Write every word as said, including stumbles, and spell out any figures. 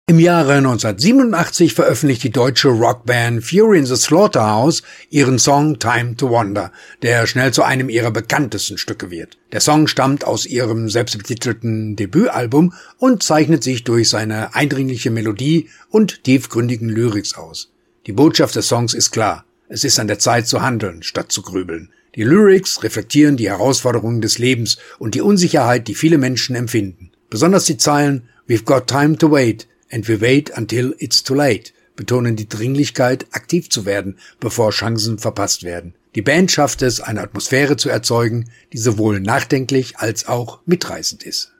Im Jahre neunzehnhundertsiebenundachtzig veröffentlicht die deutsche Rockband Fury in the Slaughterhouse ihren Song Time to Wonder, der schnell zu einem ihrer bekanntesten Stücke wird. Der Song stammt aus ihrem selbstbetitelten Debütalbum und zeichnet sich durch seine eindringliche Melodie und tiefgründigen Lyrics aus. Die Botschaft des Songs ist klar: Es ist an der Zeit zu handeln, statt zu grübeln. Die Lyrics reflektieren die Herausforderungen des Lebens und die Unsicherheit, die viele Menschen empfinden. Besonders die Zeilen "We've got time to wait and we wait until it's too late" betonen die Dringlichkeit, aktiv zu werden, bevor Chancen verpasst werden. Die Band schafft es, eine Atmosphäre zu erzeugen, die sowohl nachdenklich als auch mitreißend ist.